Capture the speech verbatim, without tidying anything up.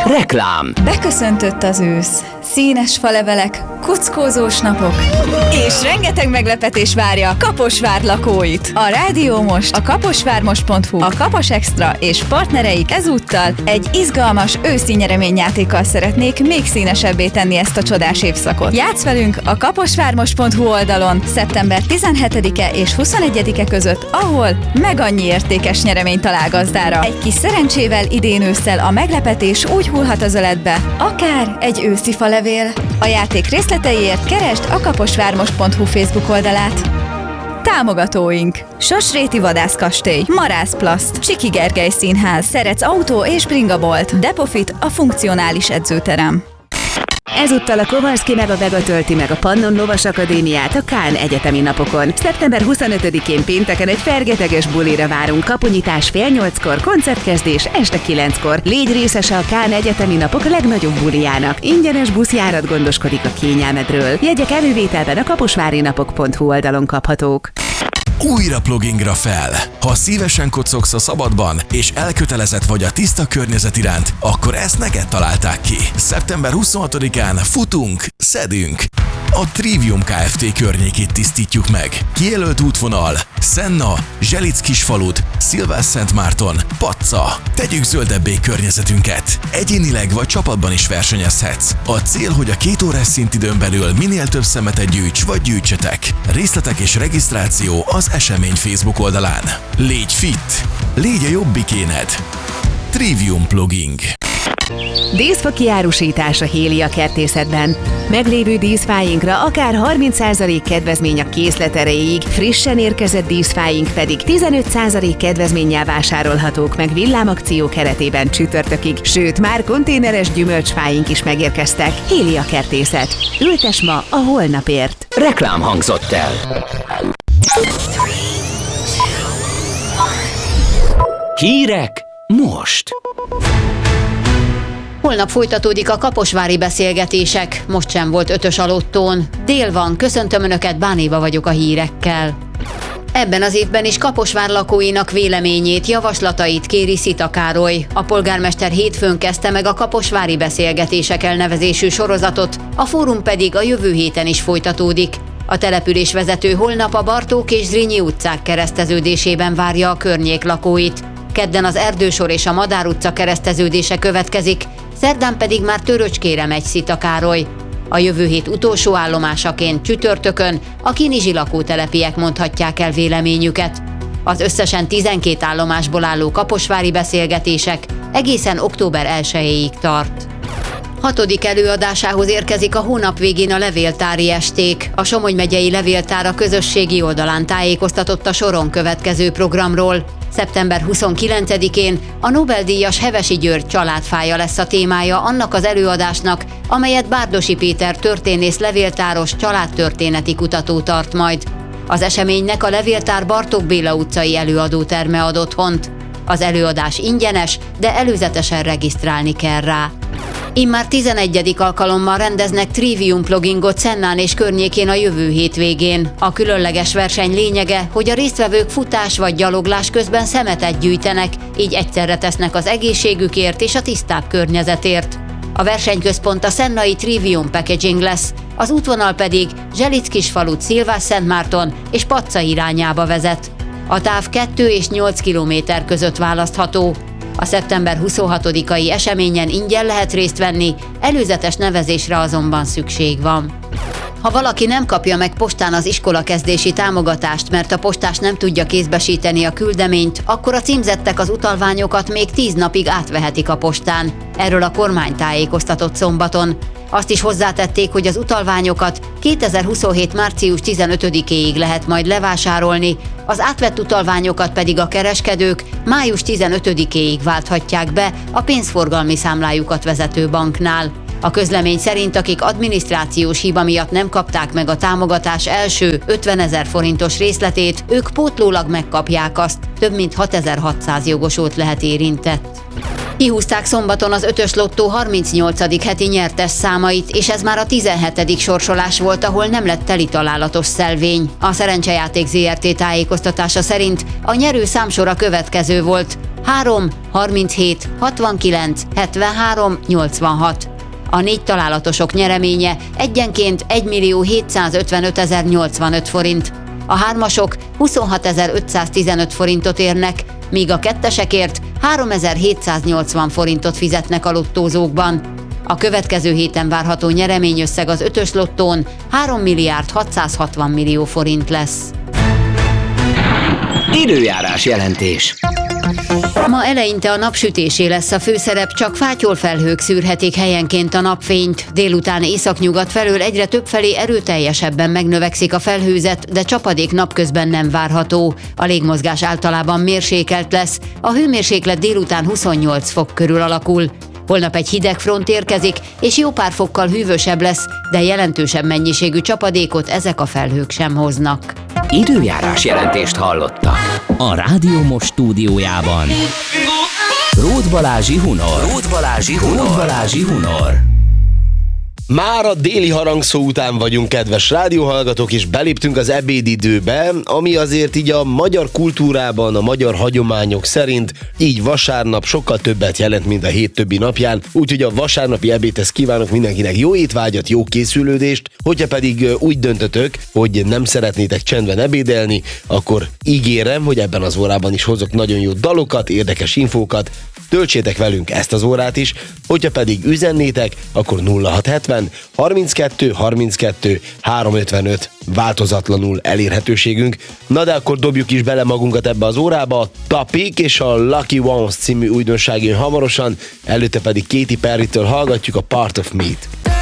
Reklám. Beköszöntött az ősz. Színes falevelek, kuckózós napok, és rengeteg meglepetés várja Kaposvár lakóit. A Rádió Most, a kaposvármost pont hu, a Kapas Extra és partnereik ezúttal egy izgalmas őszi nyereményjátékkal szeretnék még színesebbé tenni ezt a csodás évszakot. Játsz velünk a kaposvármost pont hu oldalon szeptember tizenhetedike és huszonegyedike között, ahol meg annyi értékes nyeremény talál gazdára. Egy kis szerencsével idén ősszel a meglepetés úgy hullhat az öletbe, akár egy őszi falevél. A játék részleteiért keresd a kaposvármost pont hu Facebook oldalát. Támogatóink: Sosréti Vadászkastély, Marász Plaszt, Csiki Gergely Színház, Szerec Autó és Bringabolt, Depofit, a funkcionális edzőterem. Ezúttal a Kovalszki meg a Vega tölti meg a Pannon Lovas Akadémiát a Kán egyetemi napokon. szeptember huszonötödikén pénteken egy fergeteges bulira várunk, kapunyitás fél nyolckor, koncertkezdés este kilenckor. Légy részese a Kán egyetemi napok legnagyobb bulijának. Ingyenes buszjárat gondoskodik a kényelmedről. Jegyek elővételben a kaposvárinapok pont hu oldalon kaphatók. Újra plugingra fel! Ha szívesen kocogsz a szabadban, és elkötelezett vagy a tiszta környezet iránt, akkor ezt neked találták ki. szeptember huszonhatodikán futunk, szedünk. A Trivium Kft. Környékét tisztítjuk meg. Kijelölt útvonal: Szenna, Zselic-Kisfalut, Szilvás-Szentmárton, Pacca. Tegyük zöldebbé környezetünket. Egyénileg vagy csapatban is versenyezhetsz. A cél, hogy a két órás szintidőn belül minél több szemetet gyűjts vagy gyűjtsetek. Részletek és regisztráció az esemény Facebook oldalán. Légy fit! Légy a jobbikéned! Trivium Pluging. Díszfa kiárusítás a Hélia kertészetben. Meglévő díszfáinkra akár harminc százalék kedvezmény a készlet erejéig, frissen érkezett díszfáink pedig tizenöt százalék kedvezménnyel vásárolhatók meg villámakció keretében csütörtökig, sőt már konténeres gyümölcsfáink is megérkeztek. Hélia kertészet. Ültes ma a holnapért. Reklám hangzott el. Hírek most. Holnap folytatódik a kaposvári beszélgetések, most sem volt ötös a lottón. Dél van, köszöntöm Önöket, Bánéva vagyok a hírekkel. Ebben az évben is Kaposvár lakóinak véleményét, javaslatait kéri Szita Károly. A polgármester hétfőn kezdte meg a kaposvári beszélgetések elnevezésű sorozatot, a fórum pedig a jövő héten is folytatódik. A településvezető holnap a Bartók és Zrínyi utcák kereszteződésében várja a környék lakóit. Kedden az Erdősor és a Madár utca kereszteződése következik, szerdán pedig már Töröcskére megy Szita Károly. A jövő hét utolsó állomásaként csütörtökön a kinizsi lakótelepiek mondhatják el véleményüket. Az összesen tizenkét állomásból álló kaposvári beszélgetések egészen október elsejéig tart. Hatodik előadásához érkezik a hónap végén a levéltári esték. A Somogy megyei levéltár a közösségi oldalán tájékoztatott a soron következő programról. szeptember huszonkilencedikén a Nobel-díjas Hevesi György családfája lesz a témája annak az előadásnak, amelyet Bárdossy Péter történész levéltáros családtörténeti kutató tart majd. Az eseménynek a levéltár Bartók Béla utcai előadóterme ad otthont. Az előadás ingyenes, de előzetesen regisztrálni kell rá. Immár tizenegyedik alkalommal rendeznek Trivium Plugingot Szennán és környékén a jövő hétvégén. A különleges verseny lényege, hogy a résztvevők futás vagy gyaloglás közben szemetet gyűjtenek, így egyszerre tesznek az egészségükért és a tisztább környezetért. A versenyközpont a szennai Trivium Packaging lesz, az útvonal pedig Zselic-Kisfalut, Szilvás-Szentmárton és Pacca irányába vezet. A táv kettő és nyolc kilométer között választható. A szeptember huszonhatodikai eseményen ingyen lehet részt venni, előzetes nevezésre azonban szükség van. Ha valaki nem kapja meg postán az iskolakezdési támogatást, mert a postás nem tudja kézbesíteni a küldeményt, akkor a címzettek az utalványokat még tíz napig átvehetik a postán. Erről a kormány tájékoztatott szombaton. Azt is hozzátették, hogy az utalványokat kétezer-huszonhét. március tizenötödikéig lehet majd levásárolni, az átvett utalványokat pedig a kereskedők május tizenötödikéig válthatják be a pénzforgalmi számlájukat vezető banknál. A közlemény szerint, akik adminisztrációs hiba miatt nem kapták meg a támogatás első ötvenezer forintos részletét, ők pótlólag megkapják azt, több mint hatezer-hatszáz jogosult lehet érintett. Kihúzták szombaton az ötös lottó harmincnyolcadik heti nyertes számait, és ez már a tizenhetedik sorsolás volt, ahol nem lett teli találatos szelvény. A Szerencsejáték zé er té tájékoztatása szerint a nyerő számsor a következő volt: három harminchét hatvankilenc hetvenhárom nyolcvanhat. A négy találatosok nyereménye egyenként egymillió hétszázötvenötezer nyolcvanöt forint. A hármasok huszonhatezer-ötszáztizenöt forintot érnek, míg a kettesekért háromezer-hétszáznyolcvan forintot fizetnek a lottózókban. A következő héten várható nyereményösszeg az ötös lottón három milliárd hatszázhatvan millió forint lesz. Időjárás jelentés. Ma eleinte a napsütésé lesz a főszerep, csak fátyolfelhők szűrhetik helyenként a napfényt. Délután északnyugat felől egyre többfelé erőteljesebben megnövekszik a felhőzet, de csapadék napközben nem várható. A légmozgás általában mérsékelt lesz, a hőmérséklet délután huszonnyolc fok körül alakul. Holnap egy hideg front érkezik, és jó pár fokkal hűvösebb lesz, de jelentősebb mennyiségű csapadékot ezek a felhők sem hoznak. Időjárás jelentést hallottak. A Rádió Most stúdiójában Róth Balázsi Hunor. Róth Balázsi Hunor. Róth Balázsi Hunor. Már a déli harangszó után vagyunk, kedves rádióhallgatók, és beléptünk az ebédidőbe, ami azért így a magyar kultúrában, a magyar hagyományok szerint így vasárnap sokkal többet jelent, mint a hét többi napján, úgyhogy a vasárnapi ebédhez kívánok mindenkinek jó étvágyat, jó készülődést, hogyha pedig úgy döntötök, hogy nem szeretnétek csendben ebédelni, akkor ígérem, hogy ebben az órában is hozok nagyon jó dalokat, érdekes infókat, töltsétek velünk ezt az órát is, hogyha pedig üzennétek, akkor nulla hatszázhetven harminckettő harminckettő háromszázötvenöt változatlanul elérhetőségünk. Na de akkor dobjuk is bele magunkat ebbe az órába. Tapik és a Lucky Ones című újdonság jön hamarosan, előtte pedig Katy Perry-től hallgatjuk a Part of Me-t.